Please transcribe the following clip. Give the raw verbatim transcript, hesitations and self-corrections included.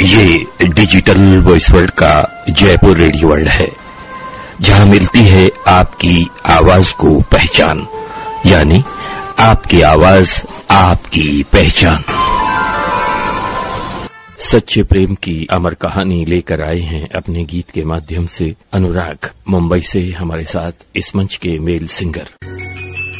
ये digital voice world का Jaipur radio world है, जहां मिलती है आपकी आवाज को पहचान, यानी आपकी आवाज आपकी पहचान। सच्चे प्रेम की अमर कहानी लेकर आए हैं अपने गीत के माध्यम से अनुराग, मुंबई से हमारे साथ इस मंच के मेल सिंगर।